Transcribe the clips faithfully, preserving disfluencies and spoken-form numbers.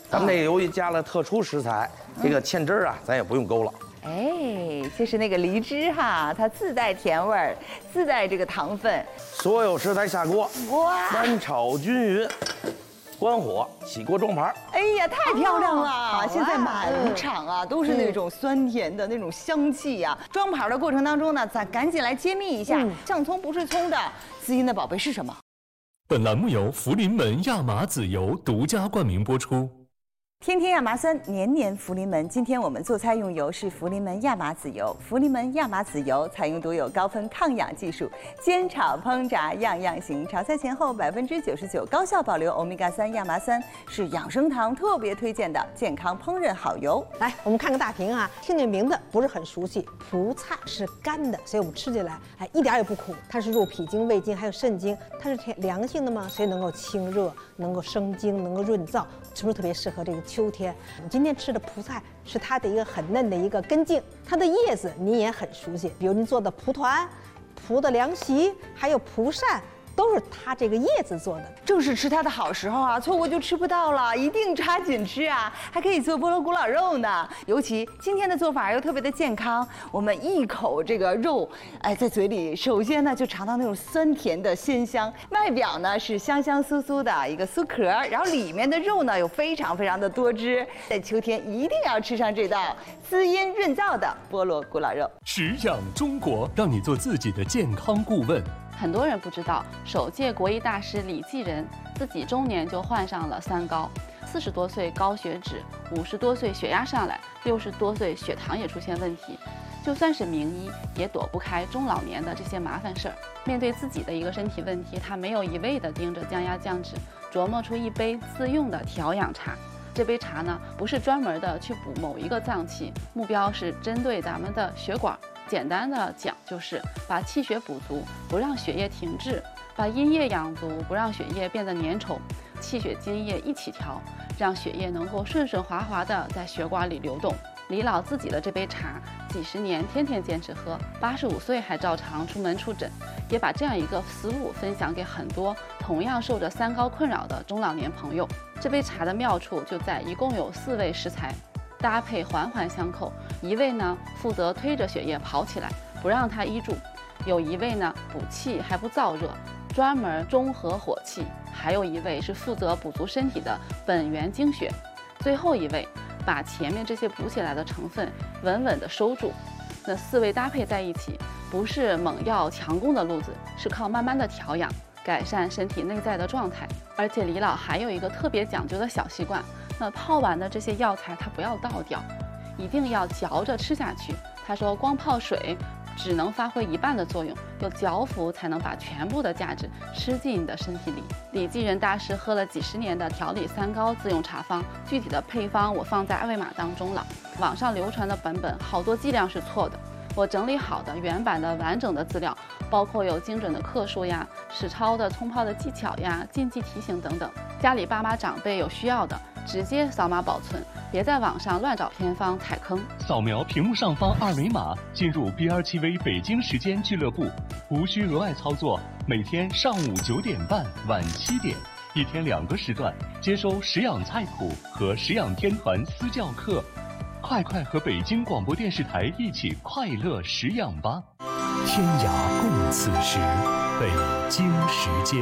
咱们这个由于加了特殊食材，这个芡汁儿啊，咱也不用勾了。 哎，就是那个梨汁哈，它自带甜味儿，自带这个糖分。 所有食材下锅， 哇， 翻炒均匀，关火，起锅装盘。 哎呀，太漂亮了！ 啊现在满场啊都是那种酸甜的那种香气呀、啊。装盘的过程当中呢，咱赶紧来揭秘一下，像葱不是葱的滋阴的宝贝是什么？ 本栏目由福临门亚麻籽油独家冠名播出。 天天亚麻酸，年年福临门。今天我们做菜用油是福临门亚麻籽油。福临门亚麻籽油采用独有高分抗氧技术，煎炒烹炸样样行。炒菜前后百分之九十九高效保留欧米伽三亚麻酸，是养生堂特别推荐的健康烹饪好油。 来，我们看个大屏啊，听这名字不是很熟悉。蒲菜是干的，所以我们吃起来哎一点也不苦。它是入脾经、胃经还有肾经，它是凉性的嘛，所以能够清热，能够生津，能够润燥，是不是特别适合这个秋天？我们今天吃的蒲菜是它的一个很嫩的一个根茎，它的叶子您也很熟悉，比如您做的蒲团、蒲的凉席，还有蒲扇，都是它这个叶子做的。 正是吃它的好时候啊，错过就吃不到了，一定抓紧吃啊！还可以做菠萝古老肉呢，尤其今天的做法又特别的健康。我们一口这个肉，哎，在嘴里首先呢就尝到那种酸甜的鲜香，外表呢是香香酥酥的一个酥壳，然后里面的肉呢又非常非常的多汁。在秋天一定要吃上这道滋阴润燥的菠萝古老肉。 食养中国，让你做自己的健康顾问。 很多人不知道，首届国医大师李济仁自己中年就患上了三高，四十多岁高血脂，五十多岁血压上来，六十多岁血糖也出现问题。就算是名医，也躲不开中老年的这些麻烦事儿。面对自己的一个身体问题，他没有一味地盯着降压降脂，琢磨出一杯自用的调养茶。这杯茶呢，不是专门的去补某一个脏器，目标是针对咱们的血管。简单的讲，就是把气血补足，不让血液停滞；把阴液养足，不让血液变得粘稠。气血津液一起调，让血液能够顺顺滑滑的在血管里流动。李老自己的这杯茶，几十年天天坚持喝，八十五岁还照常出门出诊，也把这样一个思路分享给很多同样受着三高困扰的中老年朋友。这杯茶的妙处就在一共有四味食材，搭配环环相扣。一味呢负责推着血液跑起来，不让它依住；有一味呢补气还不燥热，专门中和火气；还有一味是负责补足身体的本源精血；最后一味把前面这些补起来的成分稳稳地收住。那四味搭配在一起，不是猛药强攻的路子，是靠慢慢的调养，改善身体内在的状态。而且李老还有一个特别讲究的小习惯，那泡完的这些药材他不要倒掉，一定要嚼着吃下去。他说光泡水只能发挥一半的作用，有嚼服才能把全部的价值吃进你的身体里。李济仁大师喝了几十年的调理三高自用茶方，具体的配方我放在二维码当中了。网上流传的版本好多剂量是错的，我整理好的原版的完整的资料，包括有精准的克数呀、实操的冲泡的技巧呀、禁忌提醒等等。家里爸妈长辈有需要的，直接扫码保存，别在网上乱找偏方踩坑。 扫描屏幕上方二维码，进入 B R 七 V 北京时间俱乐部，无需额外操作。每天上午九点半、晚七点，一天两个时段，接收食养菜谱和食养天团私教课。快快和北京广播电视台一起快乐食养吧！天涯共此时，北京时间。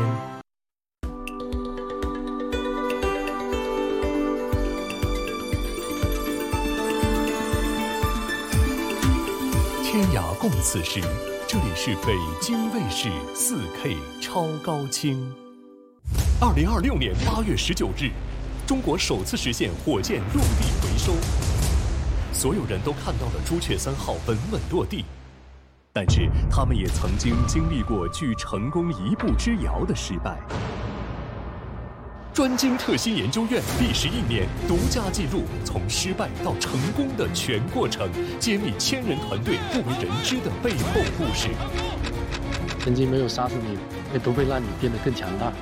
天涯共此时，这里是北京卫视 四K 超高清。二零二六年八月十九日，中国首次实现火箭落地回收。所有人都看到了朱雀三号稳稳落地，但是他们也曾经经历过距成功一步之遥的失败。专精特新研究院历时一年，独家记录从失败到成功的全过程，揭秘千人团队不为人知的背后故事。 曾经没有杀死你，也不会让你变得更强大。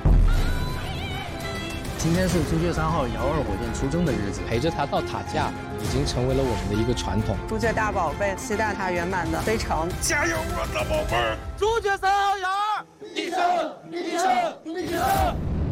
今天是朱雀三号遥二火箭出征的日子，陪着它到塔架已经成为了我们的一个传统。 朱雀大宝贝，期待它圆满的飞成。 加油，我的宝贝儿！朱雀三号遥二，立正，立正，立正。